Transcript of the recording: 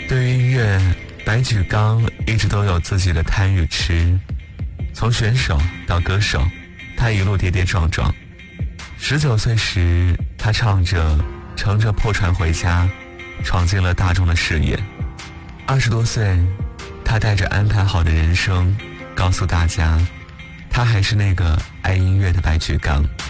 对于音乐，白举纲一直都有自己的贪与痴。从选手到歌手，他一路跌跌撞撞。19岁时，他乘着破船回家，闯进了大众的视野。20多岁，他带着安排好的人生，告诉大家，他还是那个爱音乐的白举纲。